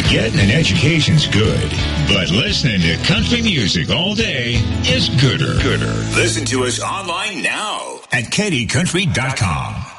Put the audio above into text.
Getting an education's good, but listening to country music all day is gooder. Listen to us online now at KDCountry.com.